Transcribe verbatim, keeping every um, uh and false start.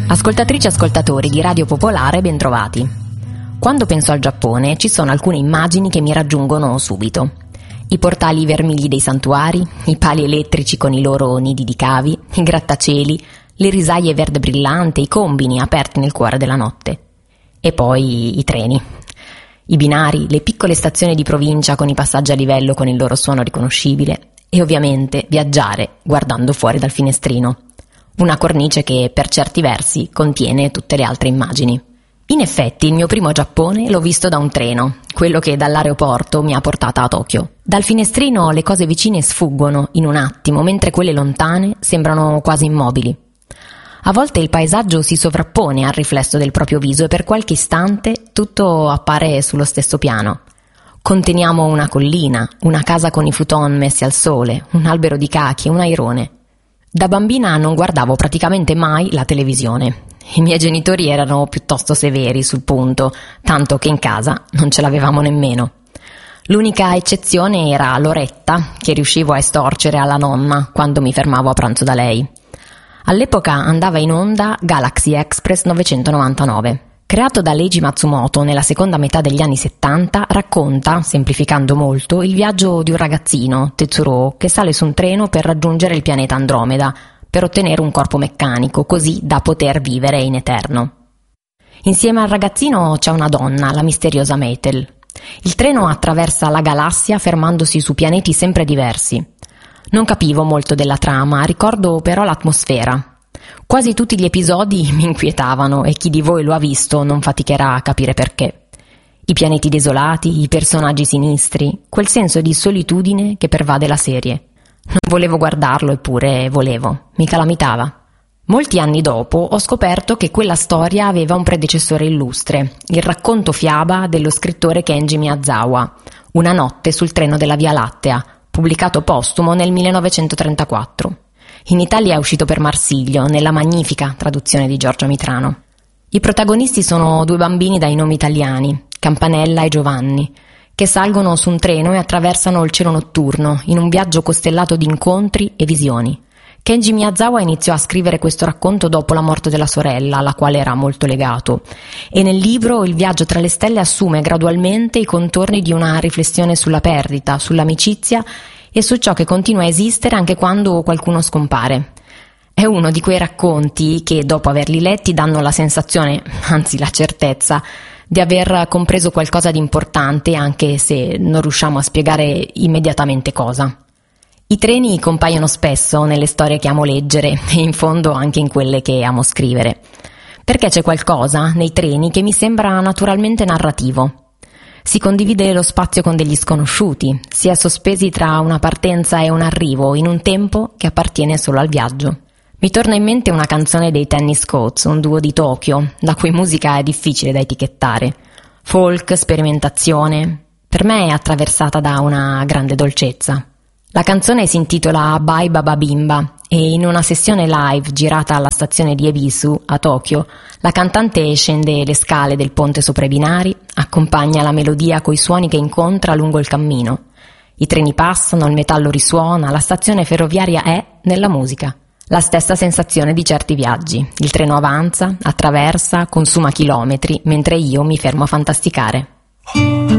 Ascoltatrici e ascoltatori di Radio Popolare, bentrovati. Quando penso al Giappone ci sono alcune immagini che mi raggiungono subito. I portali vermigli dei santuari, i pali elettrici con i loro nidi di cavi, i grattacieli, le risaie verde brillante, i combini aperti nel cuore della notte. E poi i treni. I binari, le piccole stazioni di provincia con i passaggi a livello con il loro suono riconoscibile e ovviamente viaggiare guardando fuori dal finestrino. Una cornice che per certi versi contiene tutte le altre immagini. In effetti il mio primo Giappone l'ho visto da un treno, quello che dall'aeroporto mi ha portata a Tokyo. Dal finestrino le cose vicine sfuggono in un attimo, mentre quelle lontane sembrano quasi immobili. A volte il paesaggio si sovrappone al riflesso del proprio viso e per qualche istante tutto appare sullo stesso piano. Conteniamo una collina, una casa con i futon messi al sole, un albero di cachi, un airone. Da bambina non guardavo praticamente mai la televisione. I miei genitori erano piuttosto severi sul punto, tanto che in casa non ce l'avevamo nemmeno. L'unica eccezione era l'oretta che riuscivo a estorcere alla nonna quando mi fermavo a pranzo da lei. All'epoca andava in onda Galaxy Express novecentonovantanove. Creato da Leiji Matsumoto nella seconda metà degli anni settanta, racconta, semplificando molto, il viaggio di un ragazzino, Tetsuro, che sale su un treno per raggiungere il pianeta Andromeda, per ottenere un corpo meccanico, così da poter vivere in eterno. Insieme al ragazzino c'è una donna, la misteriosa Meitel. Il treno attraversa la galassia fermandosi su pianeti sempre diversi. Non capivo molto della trama, ricordo però l'atmosfera. Quasi tutti gli episodi mi inquietavano e chi di voi lo ha visto non faticherà a capire perché. I pianeti desolati, i personaggi sinistri, quel senso di solitudine che pervade la serie. Non volevo guardarlo, eppure volevo. Mi calamitava. Molti anni dopo ho scoperto che quella storia aveva un predecessore illustre, il racconto fiaba dello scrittore Kenji Miyazawa, Una notte sul treno della Via Lattea, pubblicato postumo nel millenovecentotrentaquattro. In Italia è uscito per Marsilio, nella magnifica traduzione di Giorgio Mitrano. I protagonisti sono due bambini dai nomi italiani, Campanella e Giovanni, che salgono su un treno e attraversano il cielo notturno in un viaggio costellato di incontri e visioni. Kenji Miyazawa iniziò a scrivere questo racconto dopo la morte della sorella, alla quale era molto legato, e nel libro il viaggio tra le stelle assume gradualmente i contorni di una riflessione sulla perdita, sull'amicizia e su ciò che continua a esistere anche quando qualcuno scompare. È uno di quei racconti che, dopo averli letti, danno la sensazione, anzi la certezza, di aver compreso qualcosa di importante, anche se non riusciamo a spiegare immediatamente cosa. I treni compaiono spesso nelle storie che amo leggere e in fondo anche in quelle che amo scrivere, perché c'è qualcosa nei treni che mi sembra naturalmente narrativo. Si condivide lo spazio con degli sconosciuti, si è sospesi tra una partenza e un arrivo in un tempo che appartiene solo al viaggio. Mi torna in mente una canzone dei Tennis Coats, un duo di Tokyo, la cui musica è difficile da etichettare. Folk, sperimentazione, per me è attraversata da una grande dolcezza. La canzone si intitola Bye Baba Bimba e in una sessione live girata alla stazione di Ebisu a Tokyo, la cantante scende le scale del ponte sopra i binari, accompagna la melodia coi suoni che incontra lungo il cammino. I treni passano, il metallo risuona, la stazione ferroviaria è nella musica. La stessa sensazione di certi viaggi. Il treno avanza, attraversa, consuma chilometri, mentre io mi fermo a fantasticare.